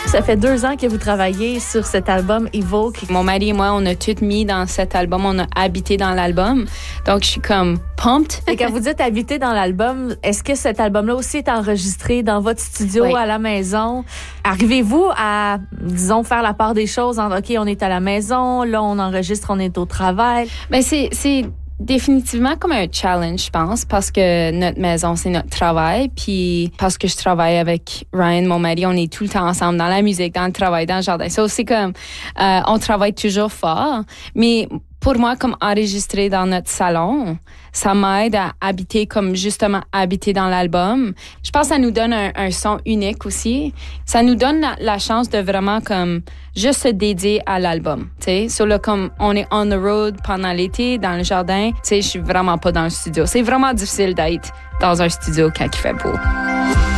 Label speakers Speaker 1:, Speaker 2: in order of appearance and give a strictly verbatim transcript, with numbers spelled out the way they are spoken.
Speaker 1: Ça fait deux ans que vous travaillez sur cet album Evoke.
Speaker 2: Mon mari et moi, on a tout mis dans cet album. On a habité dans l'album. Donc, je suis comme pumped.
Speaker 1: Et quand vous dites habiter dans l'album, est-ce que cet album-là aussi est enregistré dans votre studio, oui, à la maison? Arrivez-vous à, disons, faire la part des choses en, OK, on est à la maison, là, on enregistre, on est au travail?
Speaker 2: Ben, c'est, c'est définitivement comme un challenge, je pense, parce que notre maison, c'est notre travail. Puis, parce que je travaille avec Ryan, mon mari, on est tout le temps ensemble dans la musique, dans le travail, dans le jardin. Ça aussi, comme, euh, on travaille toujours fort. Mais pour moi, comme enregistrer dans notre salon, ça m'aide à habiter comme justement habiter dans l'album. Je pense que ça nous donne un, un son unique aussi. Ça nous donne la, la chance de vraiment comme juste se dédier à l'album. Tu sais, sur le comme on est on the road pendant l'été dans le jardin. Tu sais, je suis vraiment pas dans le studio. C'est vraiment difficile d'être dans un studio quand il fait beau.